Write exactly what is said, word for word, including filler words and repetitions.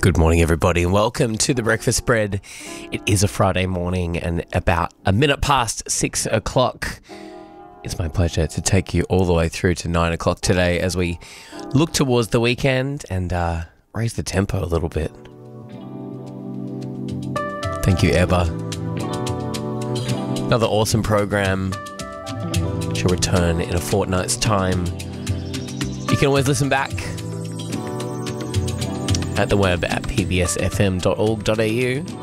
Good morning, everybody, and welcome to the Breakfast Spread. It is a Friday morning and about a minute past six o'clock. It's my pleasure to take you all the way through to nine o'clock today as we look towards the weekend and uh, raise the tempo a little bit. Thank you, Ebba. Another awesome program shall return in a fortnight's time. You can always listen back at the web at p b s f m dot org dot a u.